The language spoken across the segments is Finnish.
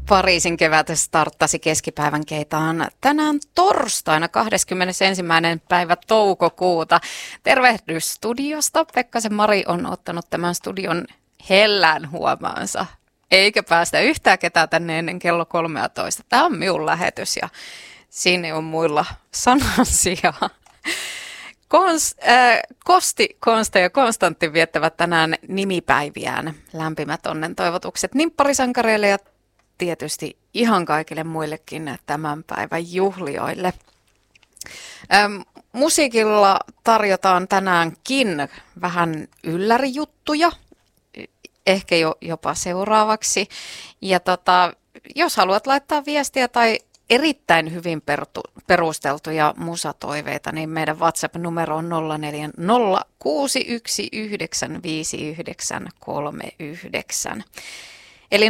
Pariisin kevät starttasi keskipäivän keitaan tänään torstaina 21. päivä toukokuuta. Tervehdys studiosta. Pekkasen Mari on ottanut tämän studion hellään huomaansa. Eikä päästä yhtään ketään tänne ennen kello 13. Tämä on minun lähetys ja siinä on muilla sanasia. Kosti, Konsta ja Konstantti viettävät tänään nimipäiviään. Lämpimät onnen toivotukset nimpparisankareille ja tietysti ihan kaikille muillekin tämän päivän juhlioille. Musiikilla tarjotaan tänäänkin vähän yllärijuttuja, ehkä jopa seuraavaksi. Ja jos haluat laittaa viestiä tai erittäin hyvin perusteltuja musatoiveita, niin meidän WhatsApp-numero on 0406195939. Eli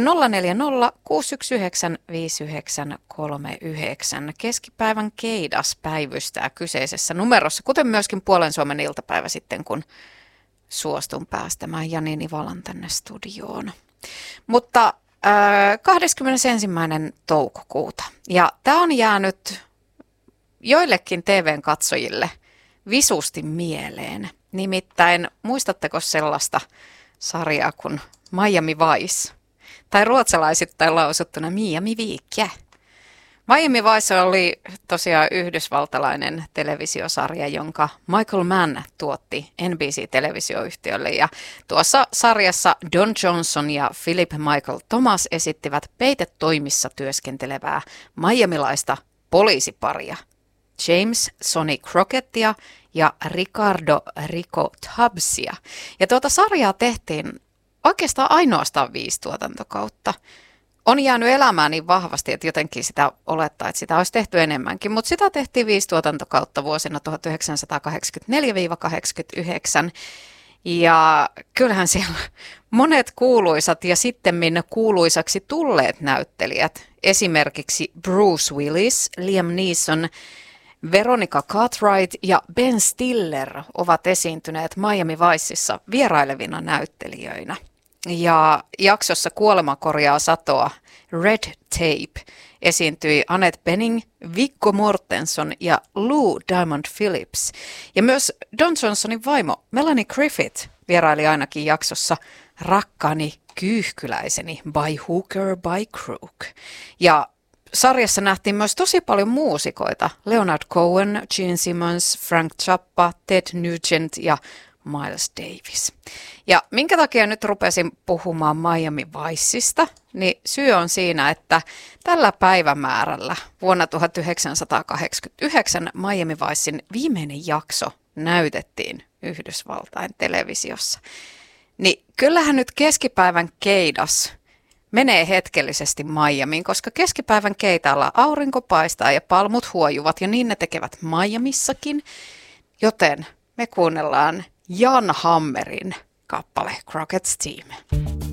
0406195939. Keskipäivän keidas päivystää kyseisessä numerossa, kuten myöskin Puolen Suomen iltapäivä sitten, kun suostun päästämään Jani Nivalan tänne studioon. Mutta 21. toukokuuta. Ja tämä on jäänyt joillekin TVn katsojille visusti mieleen. Nimittäin muistatteko sellaista sarjaa kuin Miami Vice? Tai ruotsalaisittain lausuttuna Miami Viikkiä. Miami Vice oli tosiaan yhdysvaltalainen televisiosarja, jonka Michael Mann tuotti NBC-televisioyhtiölle. Ja tuossa sarjassa Don Johnson ja Philip Michael Thomas esittivät peitetoimissa työskentelevää miamilaista poliisiparia. James Sonny Crockettia ja Ricardo Rico Tubbsia. Ja tuota sarjaa tehtiin oikeastaan ainoastaan 5 tuotantokautta. On jäänyt elämään niin vahvasti, että jotenkin sitä olettaa, että sitä olisi tehty enemmänkin, mutta sitä tehtiin 5 tuotantokautta vuosina 1984-89. Ja kyllähän siellä monet kuuluisat ja sittemmin kuuluisaksi tulleet näyttelijät, esimerkiksi Bruce Willis, Liam Neeson, Veronica Cartwright ja Ben Stiller ovat esiintyneet Miami Viceissa vierailevina näyttelijöinä. Ja jaksossa Kuolema korjaa satoa Red Tape esiintyi Annette Bening, Viggo Mortensen ja Lou Diamond Phillips. Ja myös Don Johnsonin vaimo Melanie Griffith vieraili ainakin jaksossa Rakkaani kyyhkyläiseni by Hooker by Crook. Ja sarjassa nähtiin myös tosi paljon muusikoita. Leonard Cohen, Gene Simmons, Frank Zappa, Ted Nugent ja Miles Davis. Ja minkä takia nyt rupesin puhumaan Miami Viceista, niin syy on siinä, että tällä päivämäärällä vuonna 1989 Miami Vicein viimeinen jakso näytettiin Yhdysvaltain televisiossa. Niin kyllähän nyt keskipäivän keidas menee hetkellisesti Miamiin, koska keskipäivän keitaalla aurinko paistaa ja palmut huojuvat ja niin ne tekevät Miamissakin, joten me kuunnellaan Jan Hammerin kappale Crockett's Team.